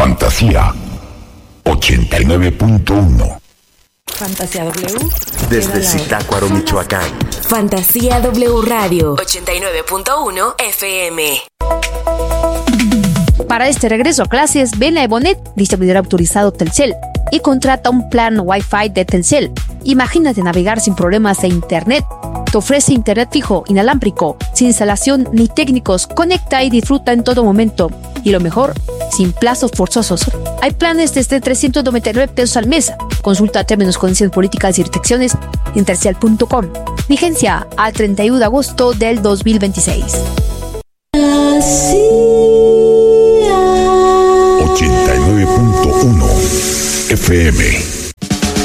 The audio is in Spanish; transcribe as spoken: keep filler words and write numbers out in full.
Fantasía ochenta y nueve punto uno. Fantasía W. Desde Zitácuaro, Michoacán. Fantasía W Radio ochenta y nueve punto uno F M. Para este regreso a clases, ven a Ebonet, distribuidor autorizado Telcel, y contrata un plan Wi-Fi de Telcel. Imagínate navegar sin problemas de internet. Te ofrece internet fijo, inalámbrico, sin instalación ni técnicos. Conecta y disfruta en todo momento. Y lo mejor, sin plazos forzosos. Hay planes desde trescientos noventa y nueve pesos al mes. Consulta términos, condiciones, políticas y restricciones en telcel punto com. Vigencia al treinta y uno de agosto del dos mil veintiséis. ochenta y nueve punto uno F M.